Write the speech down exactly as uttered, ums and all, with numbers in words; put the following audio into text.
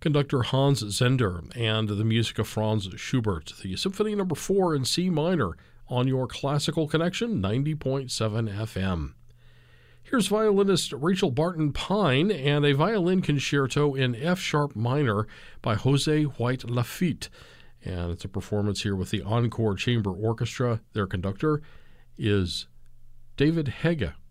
conductor Hans Zender, and the music of Franz Schubert, the Symphony Number four in C minor on your Classical Connection ninety point seven F M. Here's violinist Rachel Barton Pine and a violin concerto in F-sharp minor by Jose White Lafitte. And it's a performance here with the Encore Chamber Orchestra. Their conductor is David Hege.